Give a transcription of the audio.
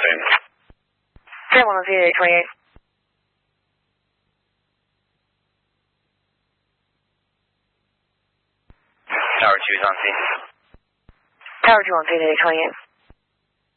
same. Sam 10828. Tower 2 is on scene. Tower 2 on scene 828.